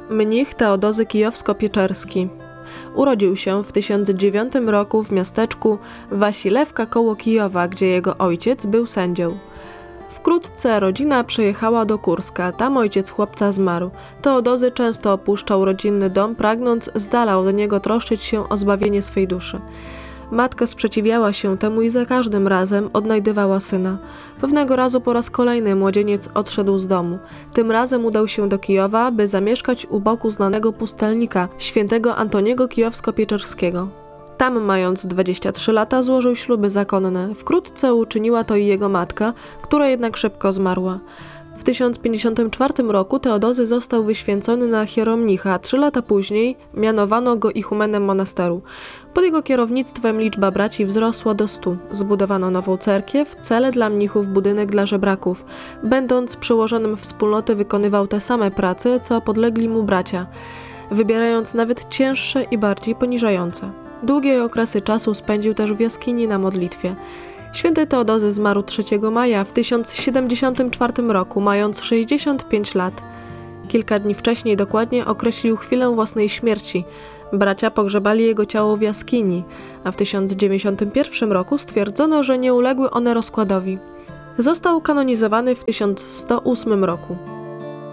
Mnich Teodozy Kijowsko-Pieczerski. Urodził się w 1009 roku w miasteczku Wasilewka koło Kijowa, gdzie jego ojciec był sędzią. Wkrótce rodzina przejechała do Kurska, tam ojciec chłopca zmarł. Teodozy często opuszczał rodzinny dom, pragnąc z dala od niego troszczyć się o zbawienie swej duszy. Matka sprzeciwiała się temu i za każdym razem odnajdywała syna. Pewnego razu po raz kolejny młodzieniec odszedł z domu. Tym razem udał się do Kijowa, by zamieszkać u boku znanego pustelnika, świętego Antoniego Kijowsko-Pieczerskiego. Tam, mając 23 lata, złożył śluby zakonne. Wkrótce uczyniła to i jego matka, która jednak szybko zmarła. W 1054 roku Teodozy został wyświęcony na hieromnicha, 3 lata później mianowano go ichumenem monasteru. Pod jego kierownictwem liczba braci wzrosła do 100. Zbudowano nową cerkiew, cele dla mnichów, budynek dla żebraków. Będąc przełożonym wspólnoty, wykonywał te same prace, co podlegli mu bracia, wybierając nawet cięższe i bardziej poniżające. Długie okresy czasu spędził też w jaskini na modlitwie. Święty Teodozy zmarł 3 maja w 1074 roku, mając 65 lat. Kilka dni wcześniej dokładnie określił chwilę własnej śmierci. Bracia pogrzebali jego ciało w jaskini, a w 1091 roku stwierdzono, że nie uległy one rozkładowi. Został kanonizowany w 1108 roku.